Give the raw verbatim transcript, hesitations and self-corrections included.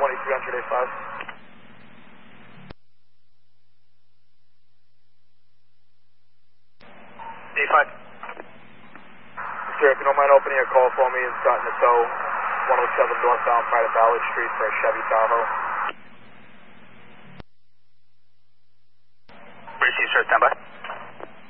twenty-three hundred A five. A five. Sir, if you don't mind opening a call for me and starting to tow one oh seven northbound Private Ballard Street for a Chevy Tahoe.